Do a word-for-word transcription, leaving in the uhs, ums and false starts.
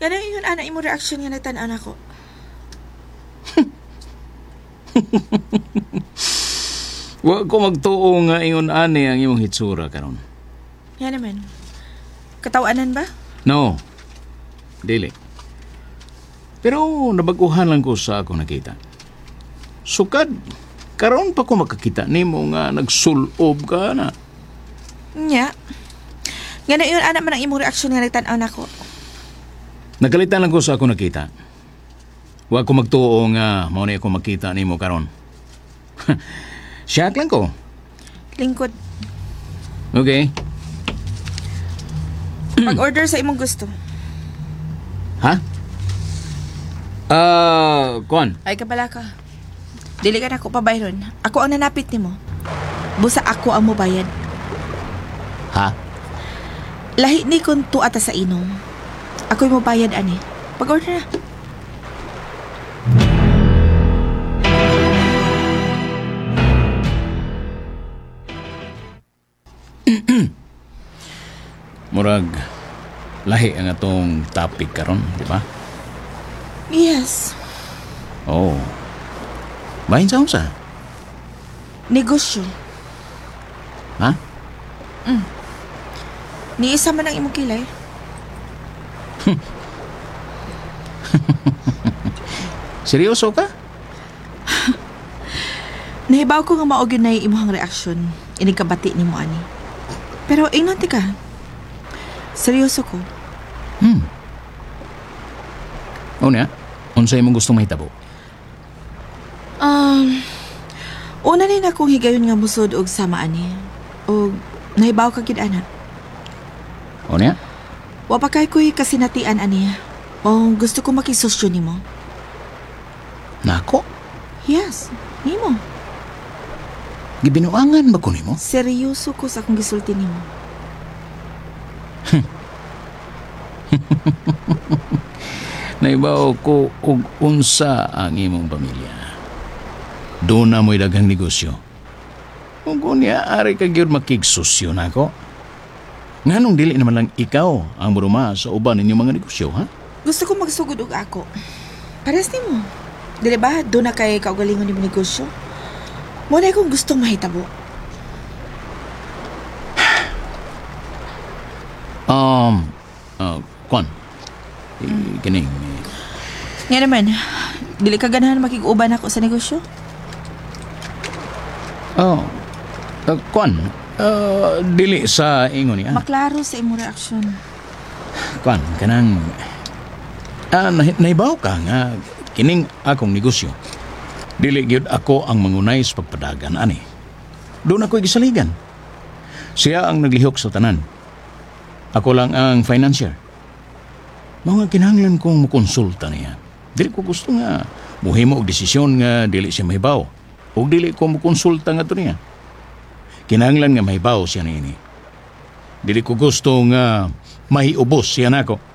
Ganun yun, ana, imo reaksyon nga nagtan-an ako. Wa ko magtuo nga ingon ani ang imong hitsura karon. Yan naman. Katawanan ba? No. Dili. Pero nabaguhan lang ko sa ako nakita. Sukad, karon pa ko makakita nimo nga nagsulob ka na. Nya. Ganun yun, ana, man ang imo reaksyon nga nagtan-an ako. Nagalitan lang ko sa ako nakita. Wa ko magtuo nga mao ni ako makita nimo karon. Siyak lang ko. Lingkod. Okay. Pag-order sa imong gusto. Ha? Ah, uh, kuan. Ay, kabala ka. Dili ka na ako pabayron. Ako ang nanapit nimo. Busa ako ang mobayad. Ha? Lahi ni kung tuata sa inom. Ako'y mobayad, ani. Pag-order na. Murag lahi ang atong topic karon, di ba? Yes. Oh. Bahin sa unsa? Negosyo. Ha? Ni isa man ang imong kilay. Seryoso ka? Nahibaw ko nga maog yun na yung imong reaksyon. Inig kabati ni mo, ani. Pero ingnon ti ka. Seryoso ko. Hmm. O niya? Unsa imong gustong mahitabo? Um, una rin akong higayon nga musod og sama, ani. O nahibaw ka gid ana. O niya? Wa pa kay ko'y kasinatian, ani. O gusto ko makisosyo ni mo. Nako? Yes, ni mo. Gibinuangan ba ko nimo? Seryoso ko sa akong gisulti ni mo. Naibaw ko og unsa ang imong pamilya. Doon na mo'y daghang negosyo. Kung kunya, ari ka gyud makigsosyo na ako. Nganong dili naman lang ikaw ang muruma sa uban ninyong mga negosyo, ha? Gusto ko magsugod og ako. Pares ni mo. Dili ba, doon na kay kaugalingon ni mo negosyo? Muna akong gustong mahitabo. Um, uh, Kwan, mm. Kining, eh, Nga naman, dili ka ganahan makig-uban ako sa negosyo? oh, uh, Kwan, uh, dili sa ingon niya. Maklaro sa imong reaksyon. Kwan, kanang, ah, nah nahibaw ka nga, kining akong negosyo. Dili gyud ako ang mangunay sa pagpadagan, ani. Doon ako'y gisaligan. Siya ang naglihok sa tanan. Ako lang ang financier. Mga kinahanglan kong mukonsulta niya. Dili ko gusto nga muhimo og desisyon nga dili siya mahibaw. O dili ko mukonsulta nga to niya. Kinahanglan nga mahibaw siya niini. Dili ko gusto nga mahiubos siya nako.